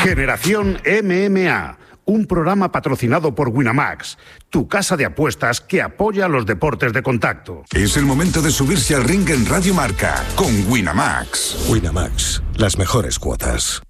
Generación MMA, un programa patrocinado por Winamax, tu casa de apuestas que apoya los deportes de contacto. Es el momento de subirse al ring en Radio Marca con Winamax. Winamax, las mejores cuotas.